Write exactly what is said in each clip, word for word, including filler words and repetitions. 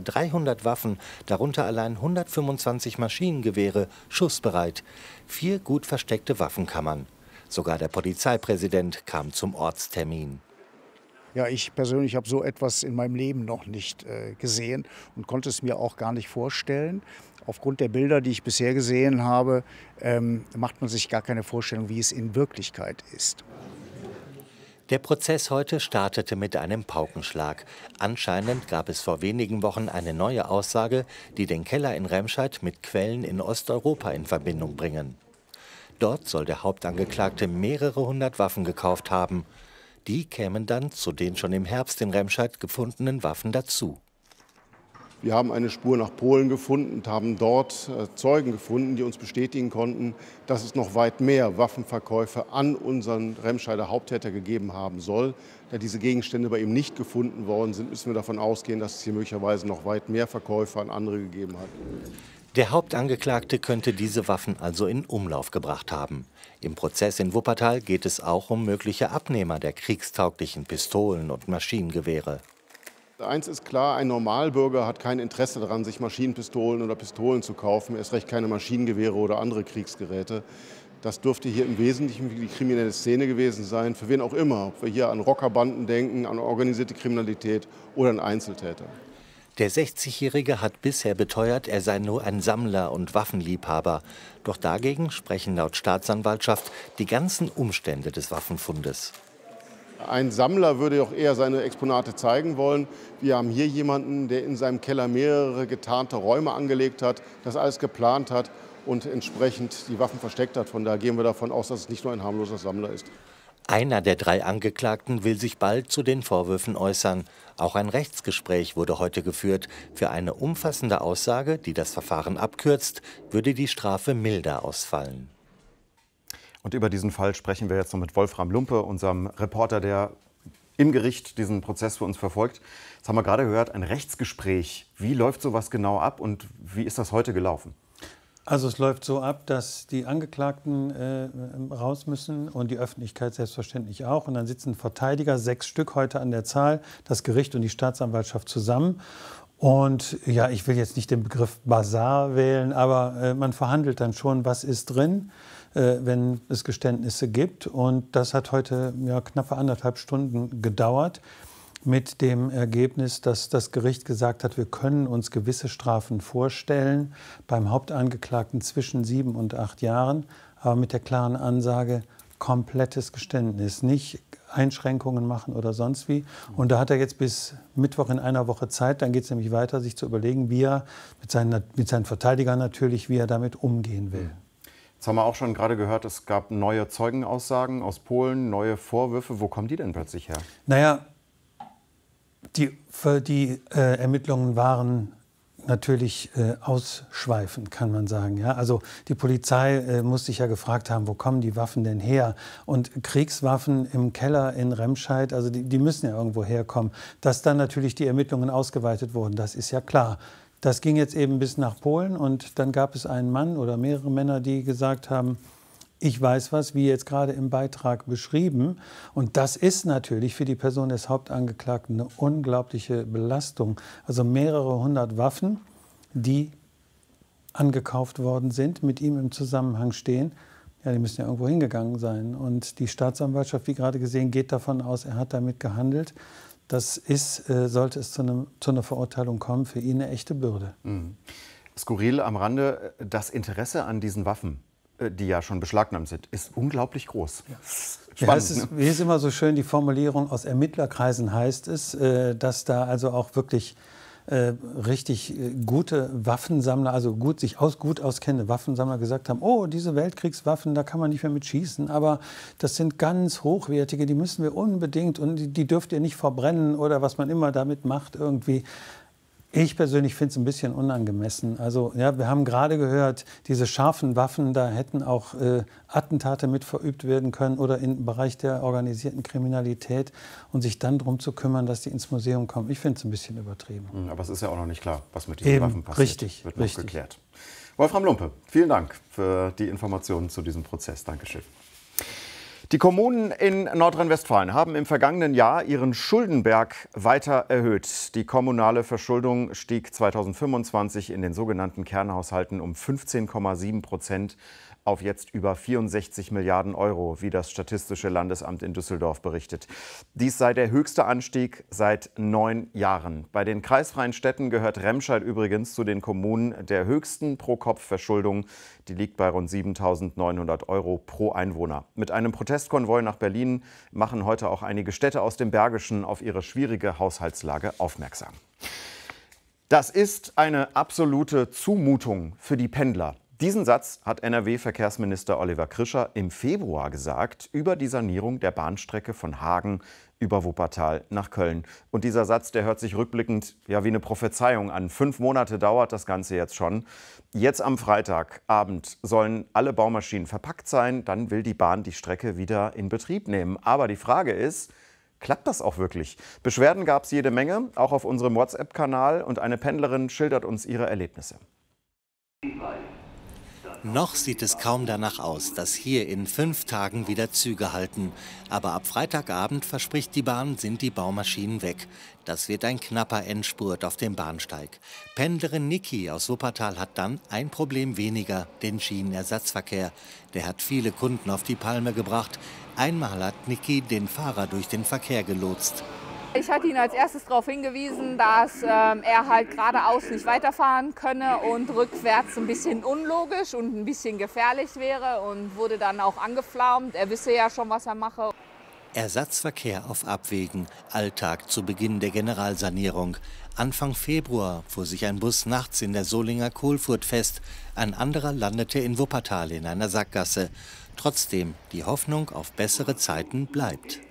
dreihundert Waffen, darunter allein hundertfünfundzwanzig Maschinengewehre, schussbereit. Vier gut versteckte Waffenkammern. Sogar der Polizeipräsident kam zum Ortstermin. Ja, ich persönlich habe so etwas in meinem Leben noch nicht äh, gesehen und konnte es mir auch gar nicht vorstellen. Aufgrund der Bilder, die ich bisher gesehen habe, ähm, macht man sich gar keine Vorstellung, wie es in Wirklichkeit ist. Der Prozess heute startete mit einem Paukenschlag. Anscheinend gab es vor wenigen Wochen eine neue Aussage, die den Keller in Remscheid mit Quellen in Osteuropa in Verbindung bringen. Dort soll der Hauptangeklagte mehrere hundert Waffen gekauft haben. Die kämen dann zu den schon im Herbst in Remscheid gefundenen Waffen dazu. Wir haben eine Spur nach Polen gefunden und haben dort Zeugen gefunden, die uns bestätigen konnten, dass es noch weit mehr Waffenverkäufe an unseren Remscheider Haupttäter gegeben haben soll. Da diese Gegenstände bei ihm nicht gefunden worden sind, müssen wir davon ausgehen, dass es hier möglicherweise noch weit mehr Verkäufe an andere gegeben hat. Der Hauptangeklagte könnte diese Waffen also in Umlauf gebracht haben. Im Prozess in Wuppertal geht es auch um mögliche Abnehmer der kriegstauglichen Pistolen und Maschinengewehre. Eins ist klar, ein Normalbürger hat kein Interesse daran, sich Maschinenpistolen oder Pistolen zu kaufen, erst recht keine Maschinengewehre oder andere Kriegsgeräte. Das dürfte hier im Wesentlichen die kriminelle Szene gewesen sein, für wen auch immer, ob wir hier an Rockerbanden denken, an organisierte Kriminalität oder an Einzeltäter. Der sechzigjährige hat bisher beteuert, er sei nur ein Sammler und Waffenliebhaber. Doch dagegen sprechen laut Staatsanwaltschaft die ganzen Umstände des Waffenfundes. Ein Sammler würde auch eher seine Exponate zeigen wollen. Wir haben hier jemanden, der in seinem Keller mehrere getarnte Räume angelegt hat, das alles geplant hat und entsprechend die Waffen versteckt hat. Von daher gehen wir davon aus, dass es nicht nur ein harmloser Sammler ist. Einer der drei Angeklagten will sich bald zu den Vorwürfen äußern. Auch ein Rechtsgespräch wurde heute geführt. Für eine umfassende Aussage, die das Verfahren abkürzt, würde die Strafe milder ausfallen. Und über diesen Fall sprechen wir jetzt noch mit Wolfram Lumpe, unserem Reporter, der im Gericht diesen Prozess für uns verfolgt. Jetzt haben wir gerade gehört, ein Rechtsgespräch. Wie läuft sowas genau ab und wie ist das heute gelaufen? Also es läuft so ab, dass die Angeklagten äh, raus müssen und die Öffentlichkeit selbstverständlich auch. Und dann sitzen Verteidiger, sechs Stück heute an der Zahl, das Gericht und die Staatsanwaltschaft zusammen. Und ja, ich will jetzt nicht den Begriff Basar wählen, aber äh, man verhandelt dann schon, was ist drin, äh, wenn es Geständnisse gibt. Und das hat heute ja, knappe anderthalb Stunden gedauert. Mit dem Ergebnis, dass das Gericht gesagt hat, wir können uns gewisse Strafen vorstellen, beim Hauptangeklagten zwischen sieben und acht Jahren, aber mit der klaren Ansage, komplettes Geständnis, nicht Einschränkungen machen oder sonst wie. Und da hat er jetzt bis Mittwoch in einer Woche Zeit, dann geht es nämlich weiter, sich zu überlegen, wie er mit seinen, mit seinen Verteidigern natürlich, wie er damit umgehen will. Jetzt haben wir auch schon gerade gehört, es gab neue Zeugenaussagen aus Polen, neue Vorwürfe. Wo kommen die denn plötzlich her? Naja, Die, die äh, Ermittlungen waren natürlich äh, ausschweifend, kann man sagen. Ja? Also die Polizei äh, muss sich ja gefragt haben, wo kommen die Waffen denn her? Und Kriegswaffen im Keller in Remscheid, also die, die müssen ja irgendwo herkommen. Dass dann natürlich die Ermittlungen ausgeweitet wurden, das ist ja klar. Das ging jetzt eben bis nach Polen und dann gab es einen Mann oder mehrere Männer, die gesagt haben, ich weiß was, wie jetzt gerade im Beitrag beschrieben. Und das ist natürlich für die Person des Hauptangeklagten eine unglaubliche Belastung. Also mehrere hundert Waffen, die angekauft worden sind, mit ihm im Zusammenhang stehen. Ja, die müssen ja irgendwo hingegangen sein. Und die Staatsanwaltschaft, wie gerade gesehen, geht davon aus, er hat damit gehandelt. Das ist, äh, sollte es zu, einem, zu einer Verurteilung kommen, für ihn eine echte Bürde. Mhm. Skurril am Rande, das Interesse an diesen Waffen, die ja schon beschlagnahmt sind, ist unglaublich groß. Ja. Spannend, ja, es ist, ne? wie ist immer so schön die Formulierung, aus Ermittlerkreisen heißt es, äh, dass da also auch wirklich äh, richtig äh, gute Waffensammler, also gut, sich aus, gut auskennende Waffensammler gesagt haben, oh, diese Weltkriegswaffen, da kann man nicht mehr mit schießen, aber das sind ganz hochwertige, die müssen wir unbedingt und die, die dürft ihr nicht verbrennen oder was man immer damit macht irgendwie. Ich persönlich finde es ein bisschen unangemessen. Also ja, wir haben gerade gehört, diese scharfen Waffen, da hätten auch äh, Attentate mit verübt werden können oder im Bereich der organisierten Kriminalität und sich dann darum zu kümmern, dass die ins Museum kommen. Ich finde es ein bisschen übertrieben. Aber es ist ja auch noch nicht klar, was mit diesen Eben, Waffen passiert. Richtig, wird noch richtig. geklärt. Wolfram Lumpe, vielen Dank für die Informationen zu diesem Prozess. Dankeschön. Die Kommunen in Nordrhein-Westfalen haben im vergangenen Jahr ihren Schuldenberg weiter erhöht. Die kommunale Verschuldung stieg zweitausendfünfundzwanzig in den sogenannten Kernhaushalten um fünfzehn Komma sieben Prozent auf jetzt über vierundsechzig Milliarden Euro, wie das Statistische Landesamt in Düsseldorf berichtet. Dies sei der höchste Anstieg seit neun Jahren. Bei den kreisfreien Städten gehört Remscheid übrigens zu den Kommunen der höchsten Pro-Kopf-Verschuldung. Die liegt bei rund siebentausendneunhundert Euro pro Einwohner. Mit einem Protestkonvoi nach Berlin machen heute auch einige Städte aus dem Bergischen auf ihre schwierige Haushaltslage aufmerksam. Das ist eine absolute Zumutung für die Pendler. Diesen Satz hat N R W-Verkehrsminister Oliver Krischer im Februar gesagt über die Sanierung der Bahnstrecke von Hagen über Wuppertal nach Köln. Und dieser Satz, der hört sich rückblickend ja wie eine Prophezeiung an. Fünf Monate dauert das Ganze jetzt schon. Jetzt am Freitagabend sollen alle Baumaschinen verpackt sein. Dann will die Bahn die Strecke wieder in Betrieb nehmen. Aber die Frage ist, klappt das auch wirklich? Beschwerden gab es jede Menge, auch auf unserem WhatsApp-Kanal. Und eine Pendlerin schildert uns ihre Erlebnisse. Noch sieht es kaum danach aus, dass hier in fünf Tagen wieder Züge halten. Aber ab Freitagabend, verspricht die Bahn, sind die Baumaschinen weg. Das wird ein knapper Endspurt auf dem Bahnsteig. Pendlerin Niki aus Wuppertal hat dann ein Problem weniger, den Schienenersatzverkehr. Der hat viele Kunden auf die Palme gebracht. Einmal hat Niki den Fahrer durch den Verkehr gelotst. Ich hatte ihn als erstes darauf hingewiesen, dass ähm, er halt geradeaus nicht weiterfahren könne und rückwärts ein bisschen unlogisch und ein bisschen gefährlich wäre und wurde dann auch angeflaumt. Er wisse ja schon, was er mache. Ersatzverkehr auf Abwägen, Alltag zu Beginn der Generalsanierung. Anfang Februar fuhr sich ein Bus nachts in der Solinger Kohlfurt fest. Ein anderer landete in Wuppertal in einer Sackgasse. Trotzdem, die Hoffnung auf bessere Zeiten bleibt.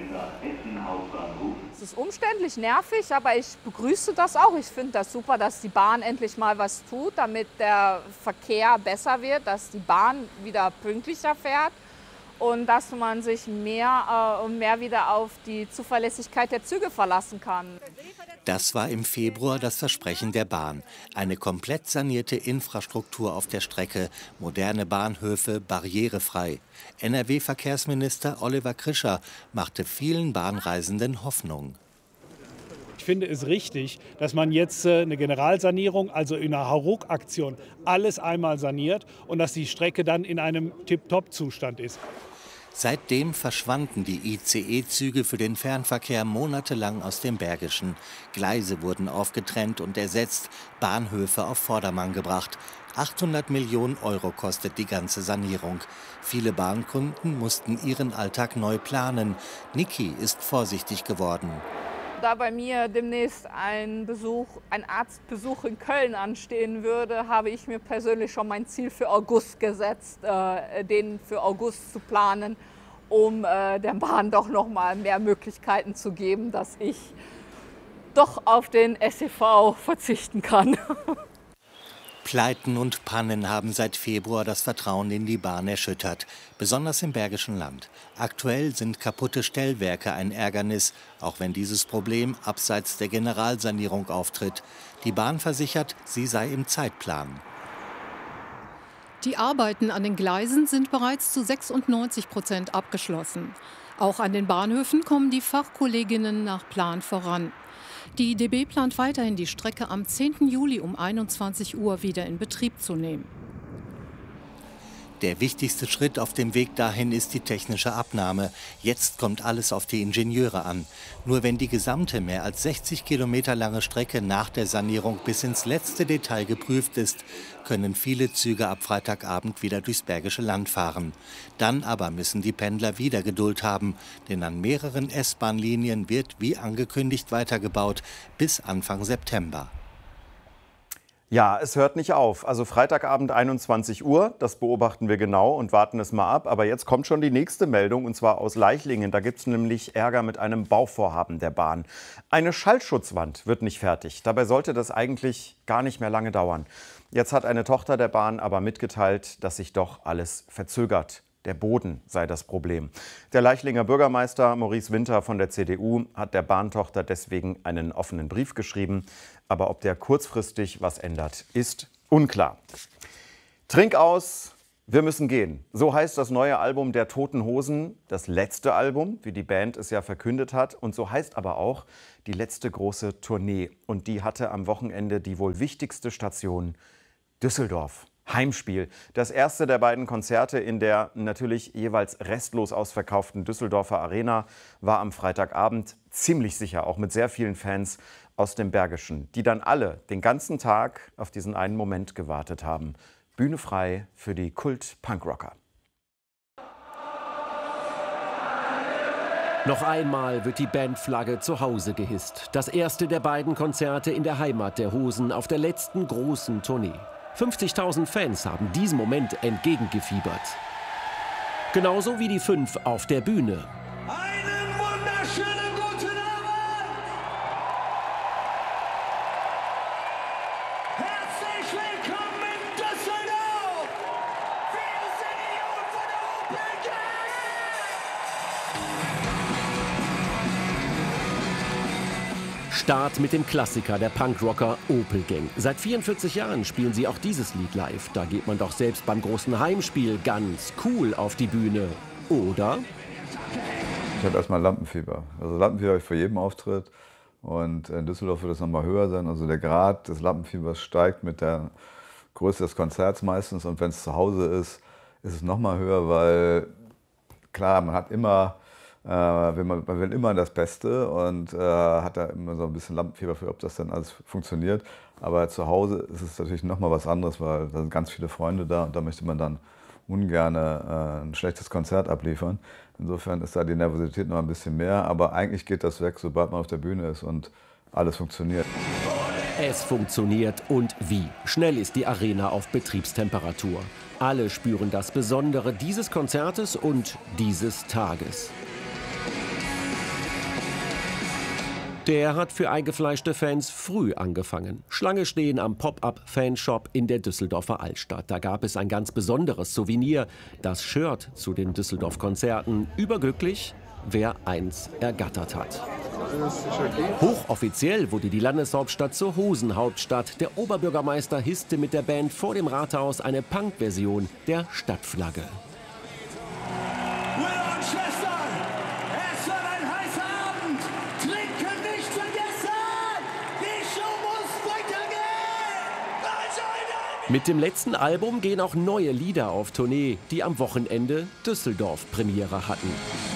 Es ist umständlich, nervig, aber ich begrüße das auch. Ich finde das super, dass die Bahn endlich mal was tut, damit der Verkehr besser wird, dass die Bahn wieder pünktlicher fährt und dass man sich mehr und äh, mehr wieder auf die Zuverlässigkeit der Züge verlassen kann. Das war im Februar das Versprechen der Bahn. Eine komplett sanierte Infrastruktur auf der Strecke, moderne Bahnhöfe, barrierefrei. N R W-Verkehrsminister Oliver Krischer machte vielen Bahnreisenden Hoffnung. Ich finde es richtig, dass man jetzt eine Generalsanierung, also in einer Hauruck-Aktion, alles einmal saniert und dass die Strecke dann in einem Tip-Top-Zustand ist. Seitdem verschwanden die I C E-Züge für den Fernverkehr monatelang aus dem Bergischen. Gleise wurden aufgetrennt und ersetzt, Bahnhöfe auf Vordermann gebracht. achthundert Millionen Euro kostet die ganze Sanierung. Viele Bahnkunden mussten ihren Alltag neu planen. Niki ist vorsichtig geworden. Da bei mir demnächst ein Besuch, ein Arztbesuch in Köln anstehen würde, habe ich mir persönlich schon mein Ziel für August gesetzt, äh, den für August zu planen, um äh, der Bahn doch noch mal mehr Möglichkeiten zu geben, dass ich doch auf den S E V verzichten kann. Pleiten und Pannen haben seit Februar das Vertrauen in die Bahn erschüttert, besonders im Bergischen Land. Aktuell sind kaputte Stellwerke ein Ärgernis, auch wenn dieses Problem abseits der Generalsanierung auftritt. Die Bahn versichert, sie sei im Zeitplan. Die Arbeiten an den Gleisen sind bereits zu sechsundneunzig Prozent abgeschlossen. Auch an den Bahnhöfen kommen die Fachkolleginnen nach Plan voran. Die D B plant weiterhin, die Strecke am zehnten Juli um einundzwanzig Uhr wieder in Betrieb zu nehmen. Der wichtigste Schritt auf dem Weg dahin ist die technische Abnahme. Jetzt kommt alles auf die Ingenieure an. Nur wenn die gesamte mehr als sechzig Kilometer lange Strecke nach der Sanierung bis ins letzte Detail geprüft ist, können viele Züge ab Freitagabend wieder durchs Bergische Land fahren. Dann aber müssen die Pendler wieder Geduld haben, denn an mehreren S-Bahn-Linien wird wie angekündigt weitergebaut bis Anfang September. Ja, es hört nicht auf. Also Freitagabend einundzwanzig Uhr, das beobachten wir genau und warten es mal ab. Aber jetzt kommt schon die nächste Meldung, und zwar aus Leichlingen. Da gibt es nämlich Ärger mit einem Bauvorhaben der Bahn. Eine Schallschutzwand wird nicht fertig. Dabei sollte das eigentlich gar nicht mehr lange dauern. Jetzt hat eine Tochter der Bahn aber mitgeteilt, dass sich doch alles verzögert. Der Boden sei das Problem. Der Leichlinger Bürgermeister Maurice Winter von der C D U hat der Bahntochter deswegen einen offenen Brief geschrieben. Aber ob der kurzfristig was ändert, ist unklar. Trinkaus Wir müssen gehen. So heißt das neue Album der Toten Hosen, das letzte Album, wie die Band es ja verkündet hat. Und so heißt aber auch die letzte große Tournee. Und die hatte am Wochenende die wohl wichtigste Station, Düsseldorf. Heimspiel. Das erste der beiden Konzerte in der natürlich jeweils restlos ausverkauften Düsseldorfer Arena war am Freitagabend, ziemlich sicher auch mit sehr vielen Fans aus dem Bergischen, die dann alle den ganzen Tag auf diesen einen Moment gewartet haben. Bühne frei für die Kult-Punkrocker. Noch einmal wird die Bandflagge zu Hause gehisst. Das erste der beiden Konzerte in der Heimat der Hosen auf der letzten großen Tournee. fünfzigtausend Fans haben diesem Moment entgegengefiebert. Genauso wie die fünf auf der Bühne. Einen wunderschönen guten Abend! Herzlich willkommen in Düsseldorf! Wir sind die Jungs von der Opel Gang! Start mit dem Klassiker der Punkrocker Opel Gang. Seit vierundvierzig Jahren spielen sie auch dieses Lied live. Da geht man doch selbst beim großen Heimspiel ganz cool auf die Bühne. Oder? Ich habe erstmal Lampenfieber. Also Lampenfieber habe ich vor jedem Auftritt. Und in Düsseldorf wird es noch mal höher sein. Also der Grad des Lampenfiebers steigt mit der Größe des Konzerts meistens. Und wenn es zu Hause ist, ist es noch mal höher, weil klar, man hat immer Äh, will man, man will immer das Beste und äh, hat da immer so ein bisschen Lampenfieber für, ob das dann alles funktioniert. Aber zu Hause ist es natürlich noch mal was anderes, weil da sind ganz viele Freunde da und da möchte man dann ungern äh, ein schlechtes Konzert abliefern. Insofern ist da die Nervosität noch ein bisschen mehr, aber eigentlich geht das weg, sobald man auf der Bühne ist und alles funktioniert. Es funktioniert und wie. Schnell ist die Arena auf Betriebstemperatur. Alle spüren das Besondere dieses Konzertes und dieses Tages. Der hat für eingefleischte Fans früh angefangen. Schlange stehen am Pop-up-Fanshop in der Düsseldorfer Altstadt. Da gab es ein ganz besonderes Souvenir, das Shirt zu den Düsseldorf-Konzerten. Überglücklich, wer eins ergattert hat. Hochoffiziell wurde die Landeshauptstadt zur Hosenhauptstadt. Der Oberbürgermeister hisste mit der Band vor dem Rathaus eine Punk-Version der Stadtflagge. Brüder und Schwestern, es wird ein heißer Abend. Trinken nicht vergessen. Die Show muss weitergehen. Also Mit dem letzten Album gehen auch neue Lieder auf Tournee, die am Wochenende Düsseldorf Premiere hatten.